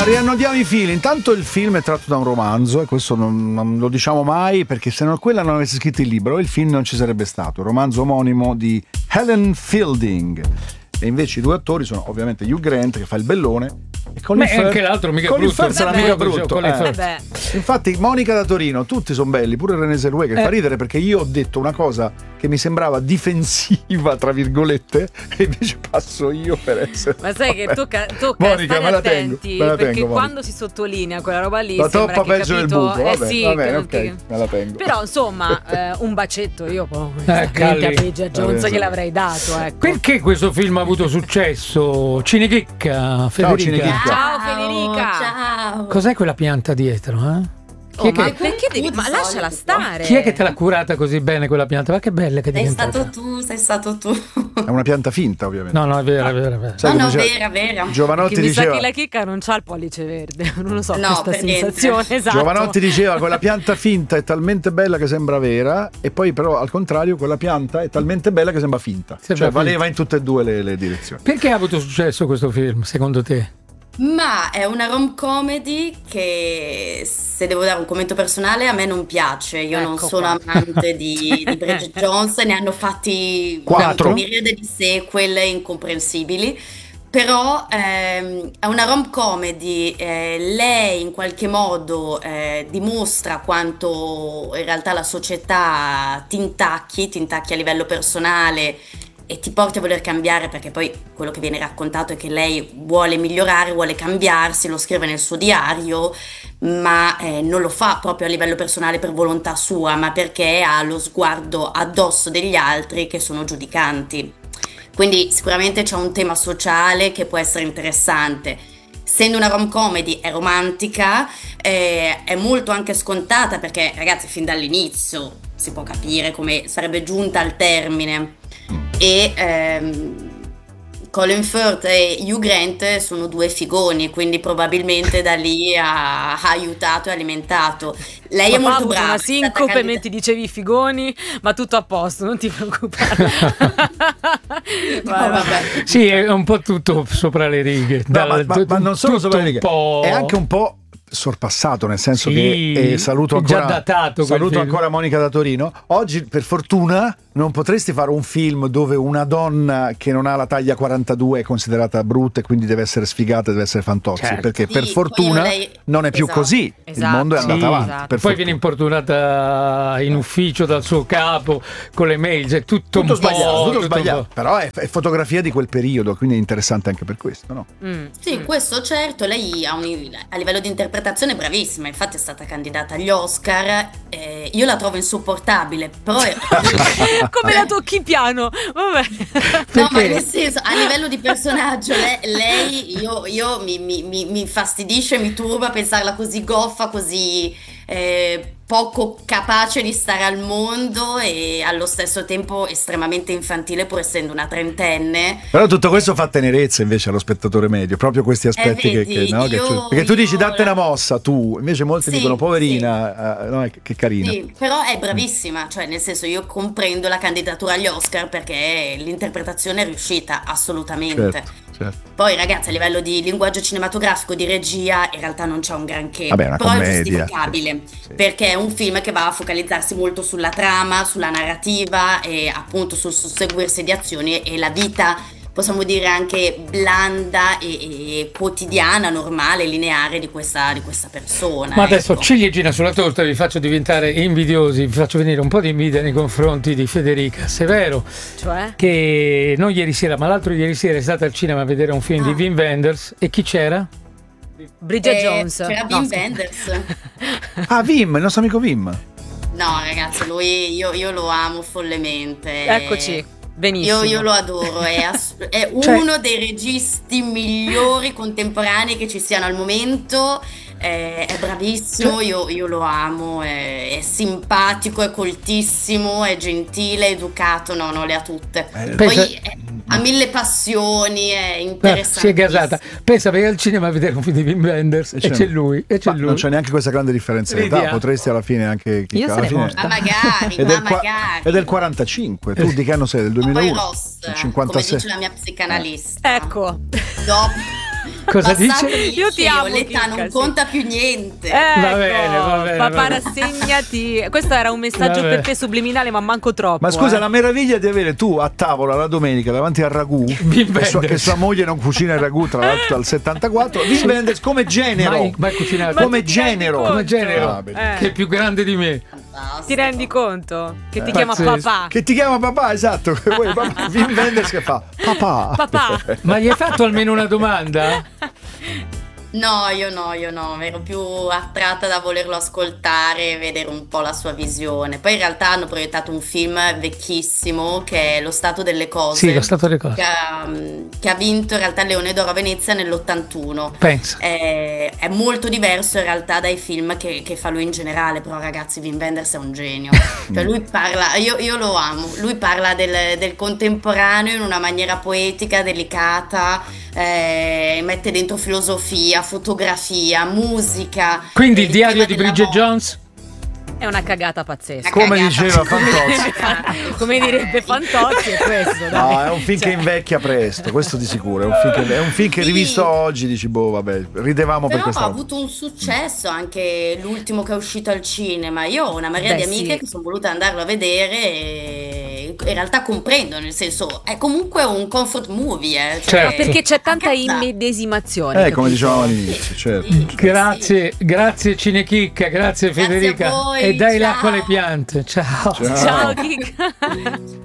riannodiamo i fili. Intanto il film è tratto da un romanzo, e questo non lo diciamo mai, perché se non quella non avesse scritto il libro, il film non ci sarebbe stato. Il romanzo omonimo di Helen Fielding. E invece i due attori sono ovviamente Hugh Grant, che fa il bellone, e Colin Firth. Anche l'altro mica Colin brutto. Firth sarà mica brutto. Infatti Monica da Torino, tutti sono belli, pure René Zellweger, che fa ridere, perché io ho detto una cosa che mi sembrava difensiva, tra virgolette, e invece passo io per essere... Ma sai che tocca Monica, stare me la attenti, tengo, perché Monica. quando si sottolinea quella roba lì la sembra toppa che, peggio del capito? buco, vabbè, Sì, va bene, che- ok, me la tengo. Però insomma un bacetto io poi Calli. a Bridget Jones Vabbè, gliel'avrei dato, ecco. Perché questo film ha avuto successo? Cinechicca, Federica. Cinechicca. Ciao Federica. Ciao. Cos'è quella pianta dietro? Chi è Ma che... perché devi? Tu Ma di lasciala solito. stare. Chi è che te l'ha curata così bene quella pianta? Ma che bella che è Sei diventata. stato tu. È una pianta finta, ovviamente. No, è vera, è vera, è vera. Sai No, come vera. Giovanotti Che mi sa diceva, che la chicca non c'ha il pollice verde, non lo so, No, questa per niente. sensazione, esatto. Giovanotti diceva quella pianta finta è talmente bella che sembra vera, e poi però al contrario quella pianta è talmente bella che sembra finta. Sembra Cioè valeva finta. in tutte e due le direzioni. Perché ha avuto successo questo film, secondo te? Ma è una rom-comedy che, se devo dare un commento personale, a me non piace. Io non Ecco sono qua. amante di Bridget Jones, ne hanno fatti Quattro. una miriade di sequel incomprensibili. Però è una rom-comedy, lei in qualche modo dimostra quanto in realtà la società ti intacchi a livello personale e ti porti a voler cambiare, perché poi quello che viene raccontato è che lei vuole migliorare, vuole cambiarsi, lo scrive nel suo diario, ma non lo fa proprio a livello personale per volontà sua, ma perché ha lo sguardo addosso degli altri che sono giudicanti. Quindi sicuramente c'è un tema sociale che può essere interessante. Essendo una rom-comedy è romantica, è molto anche scontata, perché ragazzi fin dall'inizio si può capire come sarebbe giunta al termine. E Colin Firth e Hugh Grant sono due figoni, quindi probabilmente da lì ha aiutato e alimentato. Lei è Papà ha molto avuto brava. una è stata sincope candidata- mentre dicevi i figoni, ma tutto a posto, non ti preoccupare. No, vabbè. Sì, è un po' tutto sopra le righe. No, ma non solo sopra le righe, Un po'... è anche un po' sorpassato, nel senso Sì, che saluto è già ancora, datato quel saluto film. ancora Monica da Torino. Oggi per fortuna non potresti fare un film dove una donna che non ha la taglia 42 è considerata brutta e quindi deve essere sfigata, deve essere fantozzi, Certo. perché Sì, per poi fortuna lei- non è più esatto. così, il mondo è andato Sì, avanti, esatto. per Poi viene fortuna. importunata in ufficio dal suo capo con le mail, cioè tutto Tutto un po', sbagliato, tutto tutto un sbagliato. po'. Però è fotografia di quel periodo, quindi è interessante anche per questo, no? Sì, questo certo, lei a livello di interpretazione è bravissima, infatti è stata candidata agli Oscar, io la trovo insopportabile, però Come la tocchi piano, vabbè. no, ma nel senso, a livello di personaggio, lei io mi infastidisce, mi turba pensarla così goffa, così poco capace di stare al mondo e allo stesso tempo estremamente infantile, pur essendo una trentenne. Però tutto questo fa tenerezza invece allo spettatore medio, proprio questi aspetti vedi, no, perché tu dici date una mossa, tu invece molti Sì, dicono poverina, no, che carina. Sì, però è bravissima, cioè nel senso io comprendo la candidatura agli Oscar perché l'interpretazione è riuscita assolutamente. Certo. Poi ragazzi, a livello di linguaggio cinematografico, di regia, in realtà non c'è un granché, Vabbè, è una però è commedia, giustificabile, sì. perché è un film che va a focalizzarsi molto sulla trama, sulla narrativa e appunto sul susseguirsi di azioni e la vita, possiamo dire anche blanda e quotidiana, normale, lineare di questa persona. Ma adesso ecco. ciliegina sulla torta, vi faccio diventare invidiosi, vi faccio venire un po' di invidia nei confronti di Federica. Se è vero Cioè? che non ieri sera, ma l'altro ieri sera è stata al cinema a vedere un film di Wim Wenders, e chi c'era? Bridget Jones. C'era No, Wim scusa. Wenders. Ah, Wim, il nostro amico Wim. No, ragazzi, lui io lo amo follemente. Eccoci, benissimo. Io lo adoro, è Cioè- uno dei registi migliori contemporanei che ci siano al momento. È bravissimo, io lo amo, è simpatico, è coltissimo, è gentile, è educato, no, le ha tutte. Poi ha mille passioni, è Si è interessante. gasata. Pensa, vai al cinema a vedere un film di Wim Wenders e c'è lui, e c'è Ma lui. non c'è neanche questa grande differenza di età, Ridia. potresti alla fine anche Io alla sarei fine- morta. Ma magari, È del, qua- magari. è del 45, tu di che anno sei? Del Ma poi 2001? Ross, Del come 56. dice la mia psicanalista, Ecco. Cosa Passato dice? il Io ti liceo, amo, l'età Chicca, non sì. conta più niente. Va bene, va bene, Papà, va bene. rassegnati. Questo era un messaggio Vabbè. per te subliminale, ma manco troppo. Ma scusa, la meraviglia di avere tu a tavola la domenica davanti al ragù, che sua moglie non cucina il ragù tra l'altro dal 74, Wim Wenders come genero. Mai cucinato. Ma come tu ti rendi genero. conto? Come genero, Ah, bellissimo. che è più grande di me. Ti rendi conto? Che ti chiama Pazzesco. papà. Che ti chiama papà, esatto. Poi papà, Wim Wenders che fa papà. Papà. Ma gli hai fatto almeno una domanda? No, io no, mi ero più attratta da volerlo ascoltare e vedere un po' la sua visione. Poi in realtà hanno proiettato un film vecchissimo che è Lo stato delle cose. Sì, lo stato delle cose. Che ha vinto in realtà il Leone d'Oro a Venezia nell'81. Pensa. È molto diverso in realtà dai film che fa lui in generale, però ragazzi, Wim Wenders è un genio. Cioè lui parla, io lo amo, lui parla del contemporaneo in una maniera poetica, delicata, mette dentro filosofia, fotografia, musica. Quindi il diario tema di della Bridget morte. Jones? È una cagata pazzesca. Come Cagata. diceva Fantozzi. Come direbbe Fantozzi, è questo. Dai. No, è un film che invecchia presto, questo di sicuro. È un film che Sì. rivisto oggi dici, boh, vabbè, ridevamo per Però questa ha roba. avuto un successo anche l'ultimo che è uscito al cinema. Io ho una marea Beh, di amiche sì. che sono volute andarlo a vedere e in realtà comprendo, nel senso è comunque un comfort movie. Certo. Perché c'è tanta Cazzo. immedesimazione. Come capito? dicevamo all'inizio, certo. Grazie Cinechicca, grazie Grazie a Federica. voi, E dai ciao. l'acqua alle piante. Ciao. Ciao, Chicca.